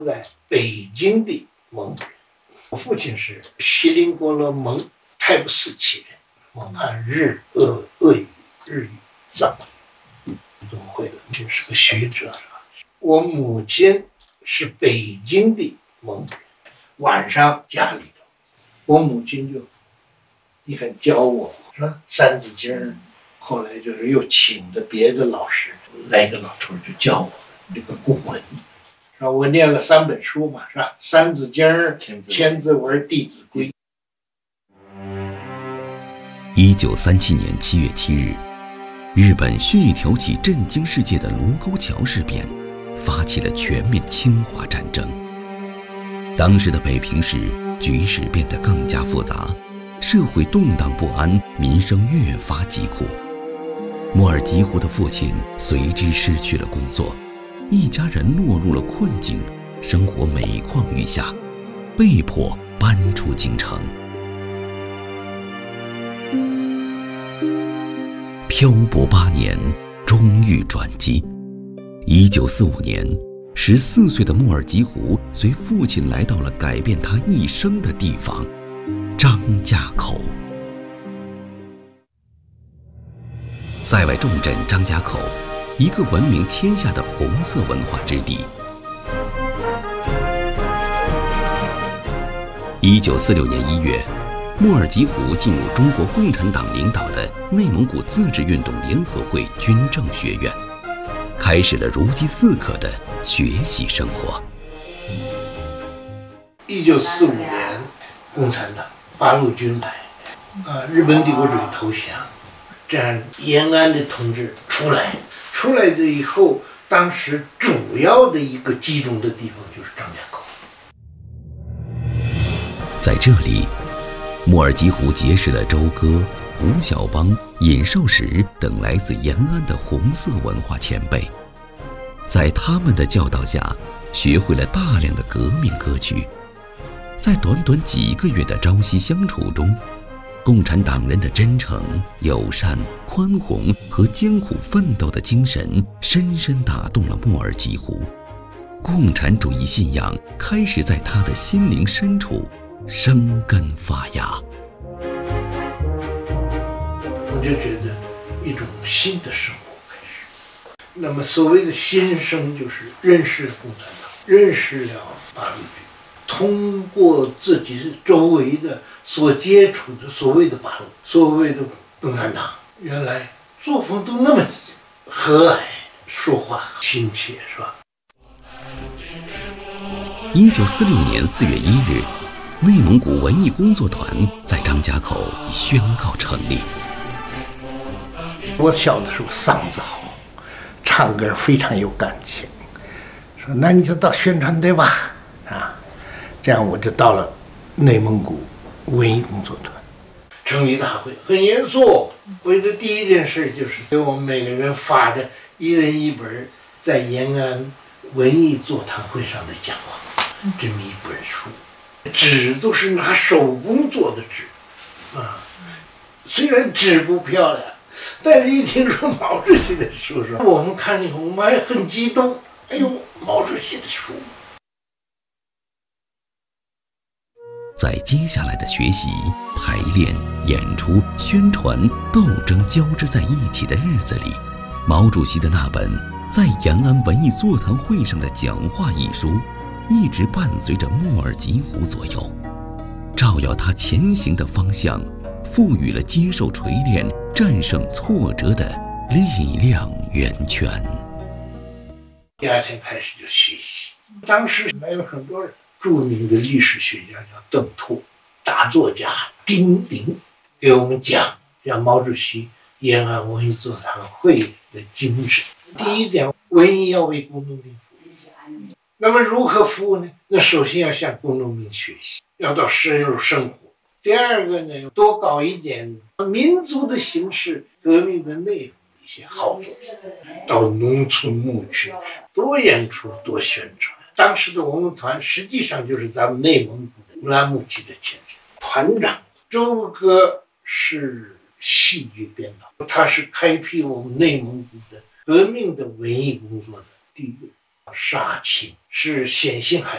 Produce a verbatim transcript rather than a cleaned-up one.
在北京的蒙古人。我父亲是锡林郭勒蒙泰布斯旗人，我看日、俄、俄语、日语、藏语都会了，这是个学者是吧？我母亲是北京的蒙古人，晚上家里头，我母亲就你看教我是吧？三字经，后来就是又请的别的老师，来个老头就教我这个古文。我念了三本书嘛，是吧？三字经、千字文、弟子规。 一九三七年七月七日，日本蓄意挑起震惊世界的卢沟桥事变，发起了全面侵华战争。当时的北平市局势变得更加复杂，社会动荡不安，民生越发疾苦。莫尔吉胡的父亲随之失去了工作。一家人落入了困境，生活每况愈下，被迫搬出京城。漂泊八年，终于转机。一九四五年，十四岁的莫尔吉胡随父亲来到了改变他一生的地方——张家口。塞外重镇张家口，一个闻名天下的红色文化之地。一九四六年一月，莫尔吉胡进入中国共产党领导的内蒙古自治运动联合会军政学院，开始了如饥似渴的学习生活。 一九四五年，共产党八路军来，啊，日本帝国主义投降，这样延安的同志出来。出来的以后，当时主要的一个集中的地方就是张家口。 在这里，莫尔吉胡结识了周歌、吴晓邦、尹寿时等来自延安的红色文化前辈，在他们的教导下，学会了大量的革命歌曲。在短短几个月的朝夕相处中，共产党人的真诚、友善、宽宏和艰苦奋斗的精神深深打动了莫尔吉胡，共产主义信仰开始在他的心灵深处生根发芽。 我就觉得一种新的生活开始。那么所谓的新生，就是认识了共产党，认识了八路军，通过自己周围的所接触的所谓的八路，所谓的共产党，原来作风都那么和蔼，说话亲切，是吧？ 一九四六年四月一日，内蒙古文艺工作团在张家口宣告成立。 我小的时候嗓子好，唱歌非常有感情，说那你就到宣传队吧，啊，这样我就到了内蒙古文艺工作团。成立大会很严肃，会的第一件事就是给我们每个人发的一人一本在延安文艺座谈会上的讲话，这么一本书，纸都是拿手工做的纸，啊，虽然纸不漂亮，但是一听说毛主席的书说，我们看以后我们还很激动，哎呦，毛主席的书。 在接下来的学习、排练、演出、宣传、斗争交织在一起的日子里，毛主席的那本在延安文艺座谈会上的讲话一书，一直伴随着莫尔吉胡左右，照耀他前行的方向，赋予了接受锤炼、战胜挫折的力量源泉。 第二天开始就学习，当时来了很多人，著名的历史学家叫邓拓，大作家丁玲，给我们讲讲毛主席延安文艺座谈会的精神。第一点，文艺要为工农民服务。那么如何服务呢？那首先要向工农民学习，要到深入生活。第二个呢，多搞一点民族的形式、革命的内容一些好作品，到农村牧区多演出、多宣传。当时的文工团实际上就是咱们内蒙古的乌兰牧骑的前身。团长周歌是戏剧编导，他是开辟我们内蒙古的革命的文艺工作的第一个。杀青是冼星海